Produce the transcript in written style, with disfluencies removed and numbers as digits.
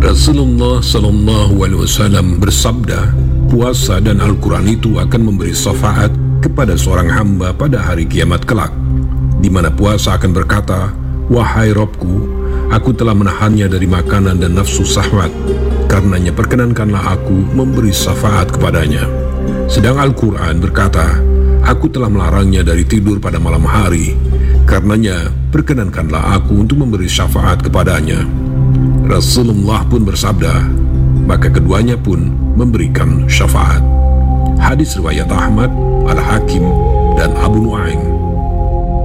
Rasulullah Sallallahu Alaihi Wasallam bersabda, puasa dan Al-Quran itu akan memberi syafaat kepada seorang hamba pada hari kiamat kelak, di mana puasa akan berkata, "Wahai Robku, aku telah menahannya dari makanan dan nafsu syahwat, karenanya perkenankanlah aku memberi syafaat kepadanya." Sedang Al-Quran berkata, "Aku telah melarangnya dari tidur pada malam hari, karenanya perkenankanlah aku untuk memberi syafaat kepadanya." Rasulullah pun bersabda, maka keduanya pun memberikan syafaat. Hadis riwayat Ahmad, Al-Hakim, dan Abu Nuaim.